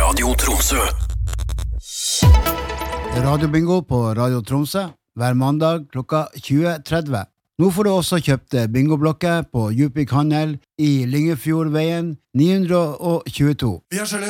Radio Tromsø. Radiobingo på Radio Tromsø hver mandag klokka 20.30. Nå får du også kjøpt bingoblokker på Djupvik Handel i Lyngefjordveien 922.